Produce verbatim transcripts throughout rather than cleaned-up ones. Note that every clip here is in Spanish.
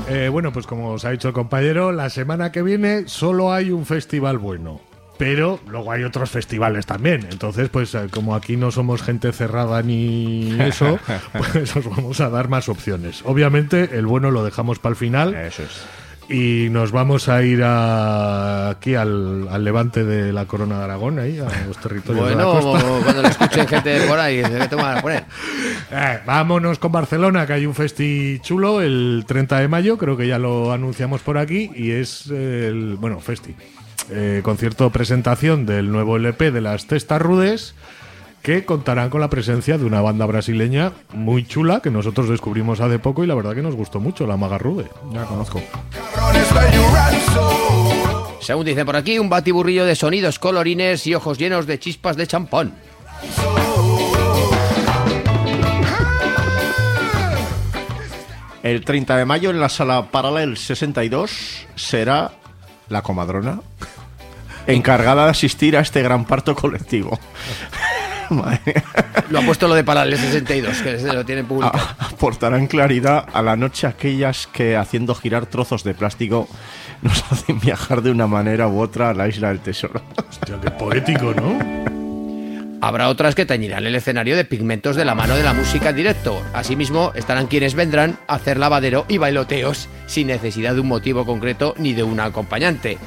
Eh, bueno, pues como os ha dicho el compañero, la semana que viene solo hay un festival bueno. Pero luego hay otros festivales también. Entonces, pues como aquí no somos gente cerrada ni eso, pues os vamos a dar más opciones. Obviamente, el bueno lo dejamos para el final. Eso es. Y nos vamos a ir a, aquí al, al levante de la Corona de Aragón, ahí, a los territorios bueno, de la costa. Cuando lo escuchen gente de por ahí, ¿qué te van a poner? Eh, vámonos con Barcelona, que hay un festi chulo el treinta de mayo, creo que ya lo anunciamos por aquí, y es el, bueno, festi. Eh, concierto presentación del nuevo L P de las Testas Rudes, que contarán con la presencia de una banda brasileña muy chula que nosotros descubrimos hace poco y la verdad que nos gustó mucho, la Maga Rude. Ya la conozco. Según dicen por aquí, un batiburrillo de sonidos, colorines y ojos llenos de chispas de champán. El treinta de mayo en la sala Paralel sesenta y dos será la comadrona encargada de asistir a este gran parto colectivo. Madre. Lo ha puesto lo de Paralel sesenta y dos, que se lo tienen publicado. Aportarán claridad a la noche aquellas que, haciendo girar trozos de plástico, nos hacen viajar de una manera u otra a la isla del tesoro. Hostia, qué poético, ¿no? Habrá otras que teñirán el escenario de pigmentos de la mano de la música en directo. Asimismo, estarán quienes vendrán a hacer lavadero y bailoteos sin necesidad de un motivo concreto ni de un acompañante.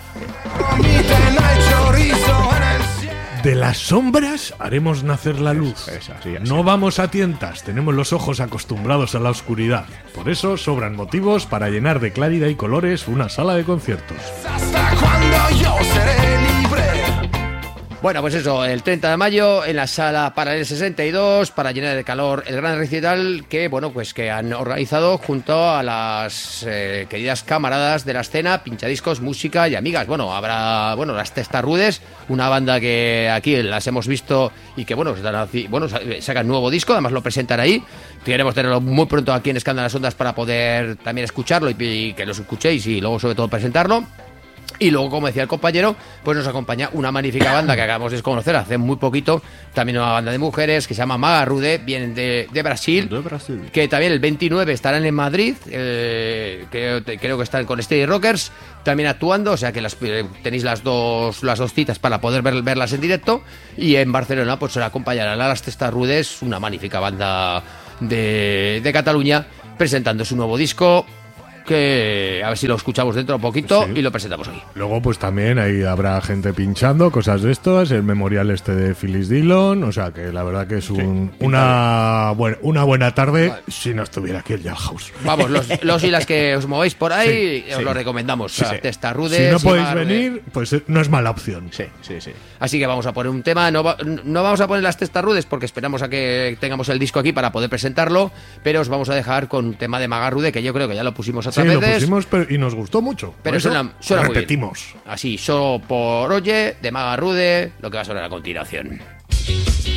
De las sombras haremos nacer la luz. Es, es así, así. No vamos a tientas, tenemos los ojos acostumbrados a la oscuridad. Por eso sobran motivos para llenar de claridad y colores una sala de conciertos. Hasta cuando yo seré libre. Bueno, pues eso, el treinta de mayo en la sala Paralel sesenta y dos para llenar de calor el gran recital que, bueno, pues que han organizado junto a las eh, queridas camaradas de la escena, pinchadiscos, música y amigas. Bueno, habrá, bueno, las Testas Rudes, una banda que aquí las hemos visto y que, bueno, están, bueno sacan nuevo disco, además lo presentan ahí. Queremos tenerlo muy pronto aquí en Escándalo las Ondas para poder también escucharlo y, y que los escuchéis y luego sobre todo presentarlo. Y luego, como decía el compañero, pues nos acompaña una magnífica banda que acabamos de conocer hace muy poquito, también una banda de mujeres que se llama Maga Rude, vienen de, de Brasil, De Brasil. que también el veintinueve estarán en Madrid, eh, creo, creo que están con Steady Rockers también actuando, o sea que las, eh, tenéis las dos las dos citas para poder ver, verlas en directo, y en Barcelona pues se acompañarán a las Testas Rudes, una magnífica banda de, de Cataluña, presentando su nuevo disco, que a ver si lo escuchamos dentro un poquito, sí, y lo presentamos aquí. Luego pues también ahí habrá gente pinchando, cosas de estas, el memorial este de Phyllis Dillon, o sea que la verdad que es un, sí, una, buena, una buena tarde, vale, si no estuviera aquí el Jailhouse. Vamos, los, los y las que os movéis por ahí, sí, os sí, lo recomendamos. Sí, sí. Testas Rudes. Si no podéis Maga venir, Rude, pues no es mala opción. Sí, sí, sí. Así que vamos a poner un tema, no, va, no vamos a poner las Testas Rudes porque esperamos a que tengamos el disco aquí para poder presentarlo, pero os vamos a dejar con un tema de Maga Rude que yo creo que ya lo pusimos otras sí, veces. Lo pusimos, pero, y nos gustó mucho. Pero suena, suena muy repetimos. bien. Así, solo por Oye, de Maga Rude, lo que va a sonar a continuación.